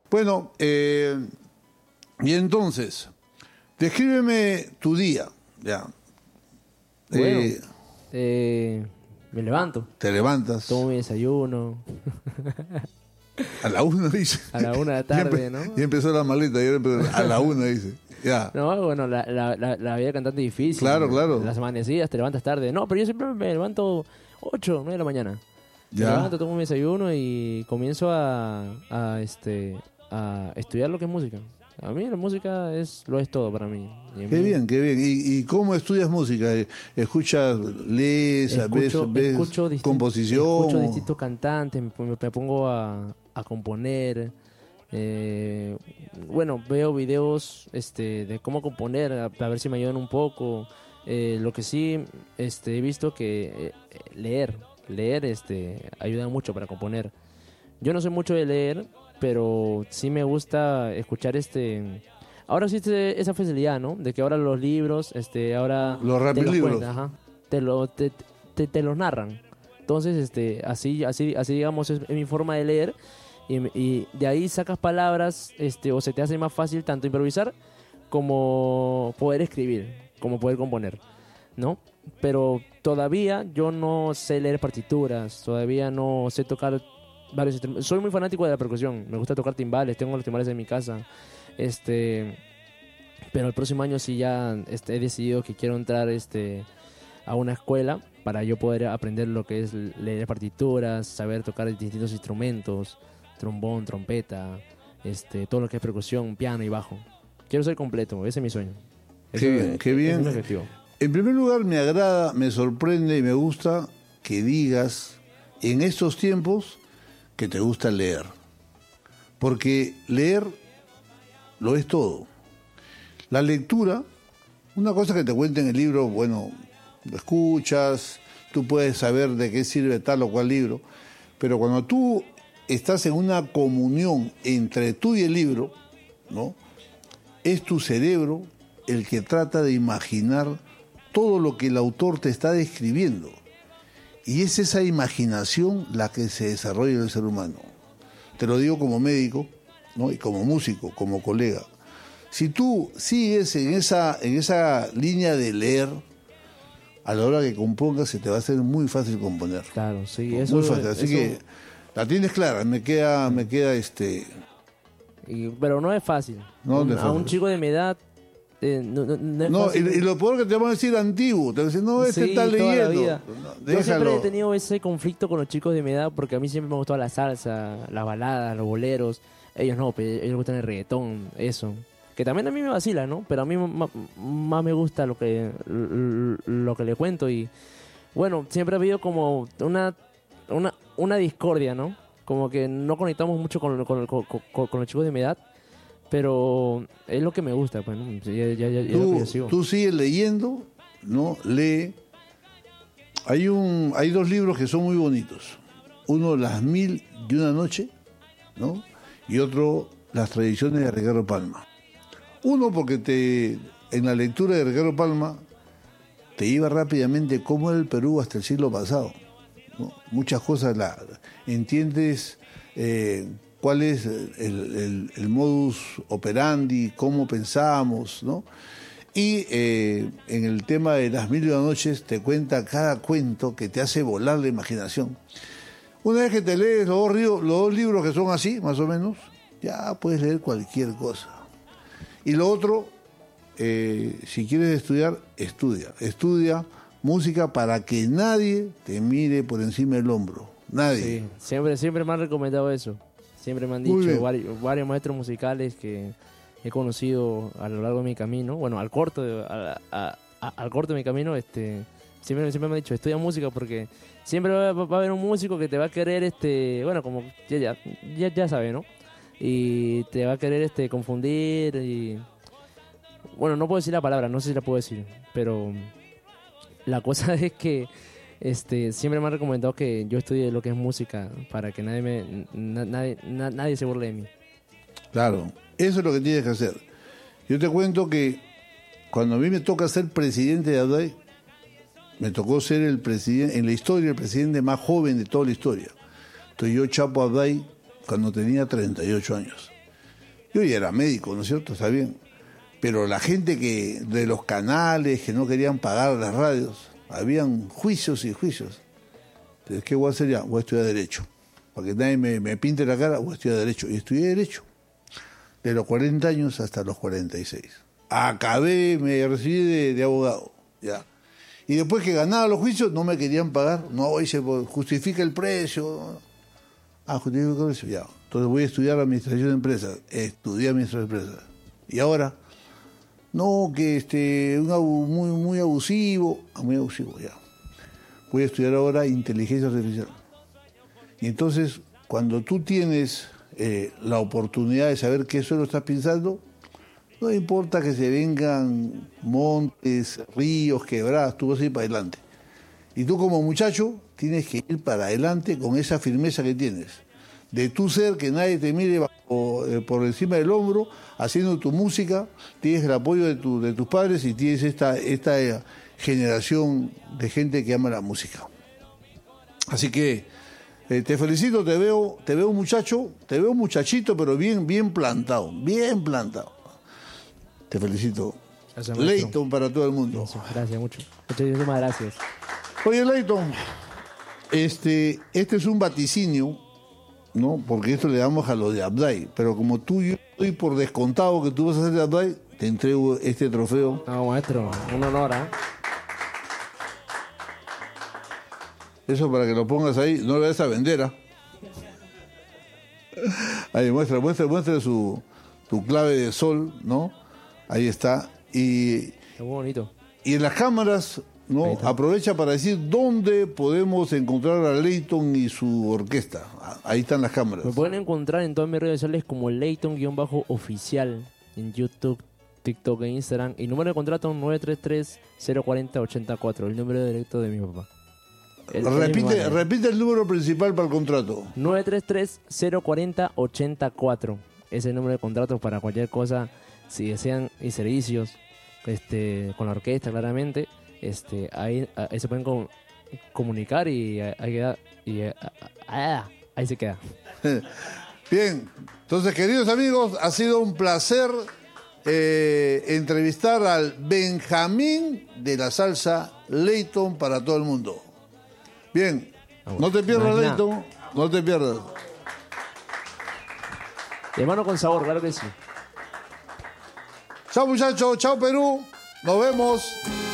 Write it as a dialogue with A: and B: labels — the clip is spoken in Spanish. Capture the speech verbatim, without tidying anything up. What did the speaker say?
A: Bueno, eh, y entonces, descríbeme tu día, ya.
B: Bueno,
A: Eh,
B: eh, me levanto,
A: te levantas
B: tomo mi desayuno
A: a la una, dice.
B: a la una de la
A: Ya
B: tarde,
A: empe-
B: ¿no?
A: Ya empezó la maleta, ya empezó a la una, dice. Ya.
B: No, bueno, la, la, la, la vida cantante es difícil.
A: Claro, claro.
B: Las amanecidas te levantas tarde. No, pero yo siempre me levanto ocho, nueve de la mañana.
A: Ya.
B: Me levanto, tomo mi desayuno y comienzo a, a, este, a estudiar lo que es música. A mí la música es lo es todo para mí. Y a
A: Qué
B: mí-
A: bien, qué bien. ¿Y, y cómo estudias música? ¿Escuchas, lees,
B: Escucho,
A: ves, ves
B: escucho distin-
A: composición?
B: escucho distintos cantantes, me, pon- me pongo a, a componer. eh, bueno, veo videos este, de cómo componer, a, a ver si me ayudan un poco. Eh, lo que sí este, he visto que eh, leer, leer este, ayuda mucho para componer. Yo no soy mucho de leer, pero sí me gusta escuchar este... Ahora existe esa facilidad, ¿no? De que ahora los libros, este, ahora...
A: Los
B: te
A: rapidlibros.
B: cuentan, ajá. Te, lo, te, te, te los narran. Entonces, este, así, así, así digamos, es, es mi forma de leer. Y, y de ahí sacas palabras, este, o se te hace más fácil tanto improvisar como poder escribir, como poder componer, ¿no? Pero todavía yo no sé leer partituras, todavía no sé tocar varios instrumentos. Soy muy fanático de la percusión, me gusta tocar timbales, tengo los timbales en mi casa. Este, pero el próximo año sí ya este, he decidido que quiero entrar este, a una escuela para yo poder aprender lo que es leer partituras, saber tocar distintos instrumentos, trombón, trompeta, este, todo lo que es percusión, piano y bajo. Quiero ser completo, ese es mi sueño.
A: Qué bien,
B: es-
A: qué
B: ese
A: bien.
B: es mi objetivo.
A: En primer lugar, me agrada, me sorprende y me gusta que digas en estos tiempos que te gusta leer. Porque leer lo es todo. La lectura, una cosa que te cuenta en el libro, bueno, lo escuchas, tú puedes saber de qué sirve tal o cual libro, pero cuando tú estás en una comunión entre tú y el libro, ¿no? Es tu cerebro el que trata de imaginar todo lo que el autor te está describiendo. Y es esa imaginación la que se desarrolla en el ser humano. Te lo digo como médico, ¿no? Y como músico, como colega. Si tú sigues en esa, en esa línea de leer, a la hora que compongas se te va a hacer muy fácil componer.
B: Claro, sí,
A: Muy
B: eso...
A: fácil. Así
B: eso-
A: que la tienes clara, me queda, me queda este...
B: y- pero no es fácil.
A: No,
B: Un-
A: no es
B: A un
A: fácil.
B: chico de mi edad... eh, no, no- no es
A: No, y,
B: fácil.
A: y lo peor que te van a decir antiguo, te van a decir, no, este
B: Sí,
A: está
B: toda la
A: leyendo.
B: vida.
A: No,
B: Yo siempre
A: déjalo.
B: he tenido ese conflicto con los chicos de mi edad porque a mí siempre me gustó la salsa, las baladas, los boleros. Ellos no, pero ellos les gustan el reggaetón, eso. Que también a mí me vacila, ¿no? Pero a mí ma- más me gusta lo que, lo que le cuento. Y bueno, siempre ha habido como una, una, una discordia, ¿no? Como que no conectamos mucho con, con, con, con- con los chicos de mi edad. Pero es lo que me gusta, pues, ¿no? Ya, ya, ya, ya es lo que
A: Tú,
B: yo sigo.
A: tú sigues leyendo, ¿no? Lee. Hay, un, hay dos libros que son muy bonitos. Uno, Las Mil y Una Noche, ¿no? Y otro, Las Tradiciones de Ricardo Palma. Uno, porque te, en la lectura de Ricardo Palma te lleva rápidamente cómo era el Perú hasta el siglo pasado, ¿no? Muchas cosas la entiendes, eh, cuál es el, el- el modus operandi, cómo pensamos, ¿no? Y eh, en el tema de Las Mil y Una Noches te cuenta cada cuento que te hace volar la imaginación. Una vez que te lees los dos, ríos- los dos libros que son así, más o menos, ya puedes leer cualquier cosa. Y lo otro, eh, si quieres estudiar, estudia. Estudia música para que nadie te mire por encima del hombro. Nadie.
B: Sí, siempre, siempre me han recomendado eso. Siempre me han
A: Muy
B: dicho
A: bien.
B: varios, varios maestros musicales que he conocido a lo largo de mi camino. Bueno, al corto de, a- a- a- al corto de mi camino, este, siempre, siempre me han dicho, estudia música porque siempre va, va a haber un músico que te va a querer, este, bueno, como ya, ya, ya, ya sabe, ¿no? Y te va a querer este, confundir y... Bueno, no puedo decir la palabra, no sé si la puedo decir, pero la cosa es que este, siempre me han recomendado que yo estudie lo que es música para que nadie, me, na- nadie, na- nadie se burle de mí.
A: Claro, eso es lo que tienes que hacer. Yo te cuento que cuando a mí me toca ser presidente de Abday, me tocó ser el presidente, en la historia, el presidente más joven de toda la historia. Entonces yo chapo a Abday cuando tenía treinta y ocho años. Yo ya era médico, ¿no es cierto? Está bien. Pero la gente que de los canales que no querían pagar las radios, habían juicios y juicios. Entonces, ¿qué voy a hacer ya? Voy a estudiar Derecho. Para que nadie me, me pinte la cara, voy a estudiar Derecho. Y estudié Derecho. De los cuarenta años hasta los cuarenta y seis. Acabé, me recibí de, de abogado. Ya. Y después que ganaba los juicios, no me querían pagar. No, dice, justifica el precio. Ah, justifica el precio, ya. Entonces voy a estudiar Administración de Empresas. Estudié Administración de Empresas. Y ahora, no, que este, un abu, muy, muy abusivo. Ah, muy abusivo, ya. Voy a estudiar ahora Inteligencia Artificial. Y entonces, cuando tú tienes eh, la oportunidad de saber qué eso lo estás pensando, no importa que se vengan montes, ríos, quebradas, tú vas a ir para adelante. Y tú como muchacho tienes que ir para adelante con esa firmeza que tienes. De tu ser, que nadie te mire bajo, eh, por encima del hombro, haciendo tu música, tienes el apoyo de, tu, de tus padres y tienes esta, esta eh, generación de gente que ama la música. Así que eh, te felicito, te veo, te veo muchacho, te veo muchachito, pero bien, bien plantado, bien plantado. Te felicito.
B: Gracias,
A: Leighton para todo el mundo.
B: Gracias, gracias mucho. Muchísimas gracias.
A: Oye, Leighton, este, este es un vaticinio, ¿no? Porque esto le damos a lo de Abday. Pero como tú y yo estoy por descontado que tú vas a hacer de Abday, te entrego este trofeo.
B: No, maestro, un honor, ¿eh?
A: Eso para que lo pongas ahí, no lo vayas a vender, ¿ah? Ahí, muestra, muestra, muestra su, tu clave de sol, ¿no? Ahí está. Y,
B: Qué bonito.
A: y en las cámaras, ¿no? Aprovecha para decir dónde podemos encontrar a Leighton y su orquesta. Ahí están las cámaras.
B: Me pueden encontrar en todas mis redes sociales como Leighton-oficial en YouTube, TikTok e Instagram. Y número de contrato nueve tres tres, cero cuatro cero, ocho cuatro, el número directo de mi papá. El,
A: repite,
B: el
A: repite el número principal para el contrato.
B: nueve tres tres, cero cuatro cero, ocho cuatro. Es el número de contratos para cualquier cosa. Si desean y servicios este, con la orquesta, claramente, este, ahí, ahí se pueden com- comunicar y ahí queda. Y, ah, ahí se queda.
A: Bien, entonces, queridos amigos, ha sido un placer eh, entrevistar al Benjamín de la salsa, Leighton para todo el mundo. Bien, no te pierdas, Leighton, no te pierdas.
B: Hermano con sabor, claro que sí.
A: Chao muchachos, chao Perú, nos vemos.